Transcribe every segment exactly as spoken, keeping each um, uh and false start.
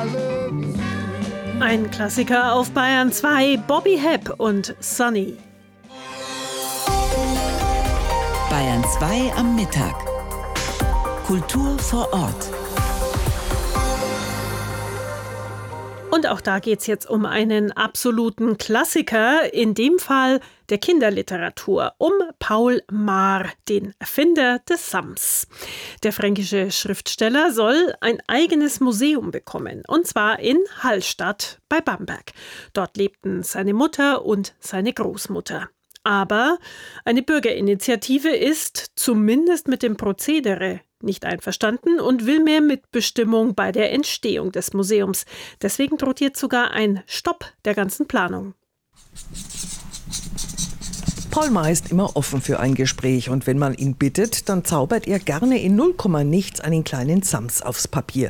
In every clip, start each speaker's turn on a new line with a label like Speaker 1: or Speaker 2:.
Speaker 1: Ein Klassiker auf Bayern zwei, Bobby Hebb und Sunny.
Speaker 2: Bayern zwei am Mittag. Kultur vor Ort.
Speaker 1: Und auch da geht es jetzt um einen absoluten Klassiker, in dem Fall der Kinderliteratur, um Paul Maar, den Erfinder des Sams. Der fränkische Schriftsteller soll ein eigenes Museum bekommen, und zwar in Hallstatt bei Bamberg. Dort lebten seine Mutter und seine Großmutter. Aber eine Bürgerinitiative ist zumindest mit dem Prozedere nicht einverstanden und will mehr Mitbestimmung bei der Entstehung des Museums. Deswegen droht jetzt sogar ein Stopp der ganzen Planung.
Speaker 3: Paul Maar ist immer offen für ein Gespräch und wenn man ihn bittet, dann zaubert er gerne in null Komma nichts einen kleinen Sams aufs Papier.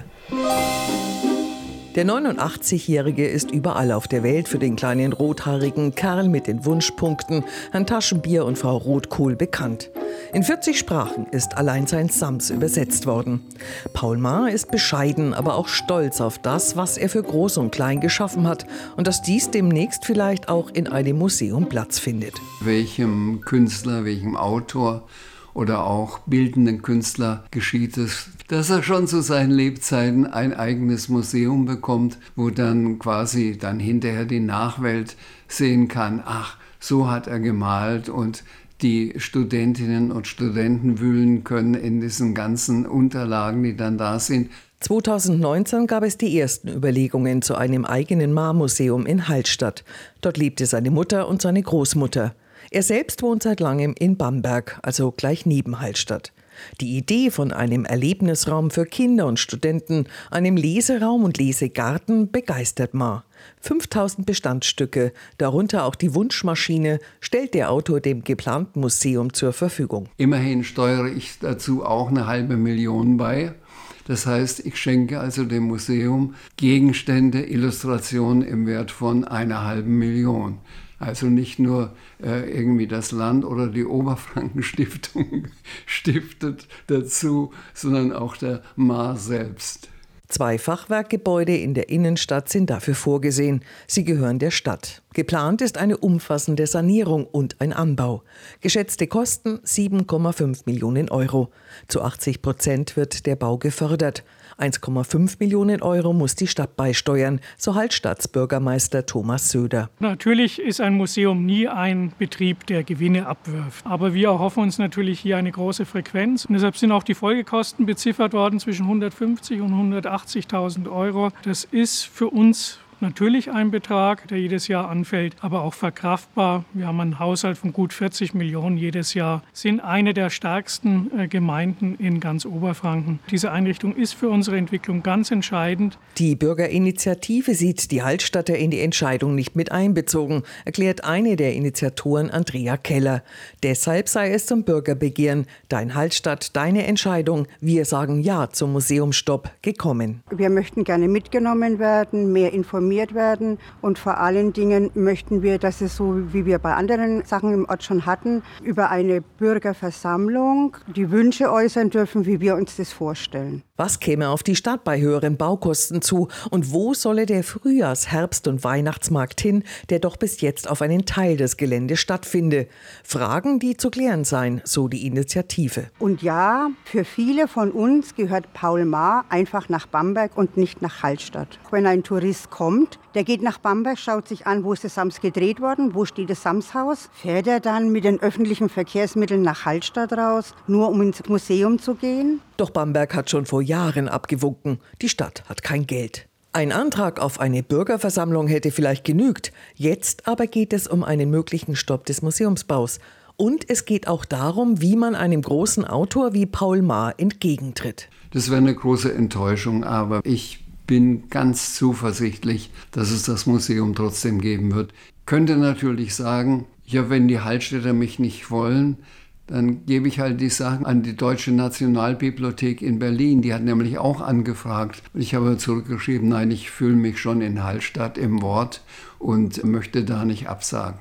Speaker 3: Der neunundachtzigjährige ist überall auf der Welt für den kleinen rothaarigen Kerl mit den Wunschpunkten, Herrn Taschenbier und Frau Rotkohl bekannt. In vierzig Sprachen ist allein sein Sams übersetzt worden. Paul Maar ist bescheiden, aber auch stolz auf das, was er für Groß und Klein geschaffen hat und dass dies demnächst vielleicht auch in einem Museum Platz findet.
Speaker 4: Welchem Künstler, welchem Autor oder auch bildenden Künstler geschieht es, dass er schon zu seinen Lebzeiten ein eigenes Museum bekommt, wo dann quasi dann hinterher die Nachwelt sehen kann, ach, so hat er gemalt, und die Studentinnen und Studenten wühlen können in diesen ganzen Unterlagen, die dann da sind.
Speaker 3: zweitausendneunzehn gab es die ersten Überlegungen zu einem eigenen Maar-Museum in Hallstatt. Dort lebte seine Mutter und seine Großmutter. Er selbst wohnt seit langem in Bamberg, also gleich neben Hallstatt. Die Idee von einem Erlebnisraum für Kinder und Studenten, einem Leseraum und Lesegarten begeistert Maar. fünftausend Bestandsstücke, darunter auch die Wunschmaschine, stellt der Autor dem geplanten Museum zur Verfügung.
Speaker 4: Immerhin steuere ich dazu auch eine halbe Million bei. Das heißt, ich schenke also dem Museum Gegenstände, Illustrationen im Wert von einer halben Million. Also nicht nur äh, irgendwie das Land oder die Oberfrankenstiftung stiftet dazu, sondern auch der Maar selbst.
Speaker 3: Zwei Fachwerkgebäude in der Innenstadt sind dafür vorgesehen. Sie gehören der Stadt. Geplant ist eine umfassende Sanierung und ein Anbau. Geschätzte Kosten sieben Komma fünf Millionen Euro. Zu achtzig Prozent wird der Bau gefördert. eins Komma fünf Millionen Euro muss die Stadt beisteuern, so Hallstatts Bürgermeister Thomas Söder.
Speaker 5: Natürlich ist ein Museum nie ein Betrieb, der Gewinne abwirft. Aber wir erhoffen uns natürlich hier eine große Frequenz. Und deshalb sind auch die Folgekosten beziffert worden zwischen hundertfünfzig und hundertachtzigtausend Euro. Das ist für uns natürlich ein Betrag, der jedes Jahr anfällt, aber auch verkraftbar. Wir haben einen Haushalt von gut vierzig Millionen jedes Jahr, sind eine der stärksten äh, Gemeinden in ganz Oberfranken. Diese Einrichtung ist für unsere Entwicklung ganz entscheidend.
Speaker 3: Die Bürgerinitiative sieht die Hallstatter in die Entscheidung nicht mit einbezogen, erklärt eine der Initiatoren Andrea Keller. Deshalb sei es zum Bürgerbegehren Dein Hallstatt, deine Entscheidung, wir sagen Ja zum Museumsstopp gekommen.
Speaker 6: Wir möchten gerne mitgenommen werden, mehr informiert werden und vor allen Dingen möchten wir, dass es so, wie wir bei anderen Sachen im Ort schon hatten, über eine Bürgerversammlung die Wünsche äußern dürfen, wie wir uns das vorstellen.
Speaker 3: Was käme auf die Stadt bei höheren Baukosten zu und wo solle der Frühjahrs-, Herbst- und Weihnachtsmarkt hin, der doch bis jetzt auf einen Teil des Geländes stattfinde? Fragen, die zu klären seien, so die Initiative.
Speaker 6: Und ja, für viele von uns gehört Paul Maar einfach nach Bamberg und nicht nach Hallstatt. Wenn ein Tourist kommt, der geht nach Bamberg, schaut sich an, wo ist das Sams gedreht worden, wo steht das Samshaus, fährt er dann mit den öffentlichen Verkehrsmitteln nach Hallstatt raus, nur um ins Museum zu gehen?
Speaker 3: Doch Bamberg hat schon vor Jahren abgewunken. Die Stadt hat kein Geld. Ein Antrag auf eine Bürgerversammlung hätte vielleicht genügt. Jetzt aber geht es um einen möglichen Stopp des Museumsbaus. Und es geht auch darum, wie man einem großen Autor wie Paul Maar entgegentritt.
Speaker 4: Das wäre eine große Enttäuschung, aber ich bin ganz zuversichtlich, dass es das Museum trotzdem geben wird. Könnte natürlich sagen, ja, wenn die Hallstätter mich nicht wollen, dann gebe ich halt die Sachen an die Deutsche Nationalbibliothek in Berlin. Die hat nämlich auch angefragt. Ich habe zurückgeschrieben, nein, ich fühle mich schon in Hallstatt im Wort und möchte da nicht absagen.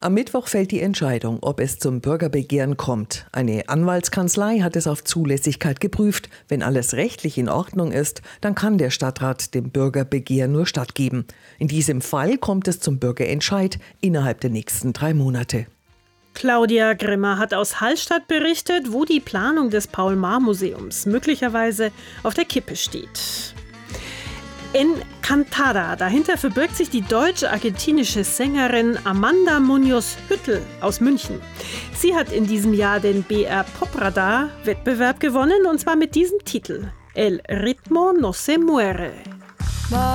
Speaker 3: Am Mittwoch fällt die Entscheidung, ob es zum Bürgerbegehren kommt. Eine Anwaltskanzlei hat es auf Zulässigkeit geprüft. Wenn alles rechtlich in Ordnung ist, dann kann der Stadtrat dem Bürgerbegehren nur stattgeben. In diesem Fall kommt es zum Bürgerentscheid innerhalb der nächsten drei Monate.
Speaker 1: Claudia Grimmer hat aus Hallstatt berichtet, wo die Planung des Paul-Maar-Museums möglicherweise auf der Kippe steht. Encantada, dahinter verbirgt sich die deutsch-argentinische Sängerin Amanda Munoz-Hüttel aus München. Sie hat in diesem Jahr den B R Popradar-Wettbewerb gewonnen, und zwar mit diesem Titel: El ritmo no se muere.